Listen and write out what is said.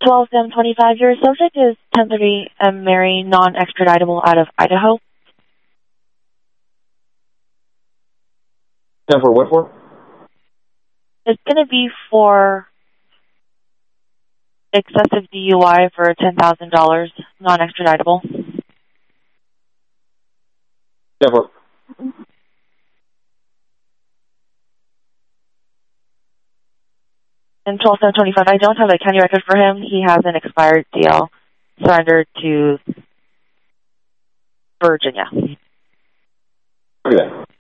12-7-25, your subject is 1030 M. Mary, non-extraditable out of Idaho. 10 for what for? It's going to be for excessive DUI for $10,000, non-extraditable. 10 for. And 12-7-25, I don't have a county record for him. He has an expired DL surrendered to Virginia. Okay.